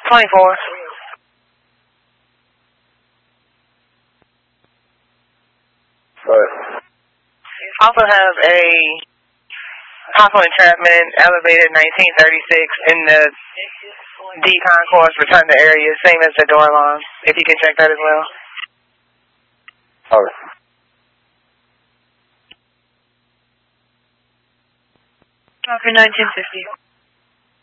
24. Also have a hostile entrapment, elevated 1936 in the D concourse, return to area, same as the door alarm. If you can check that as well. Alright. Okay, 1950.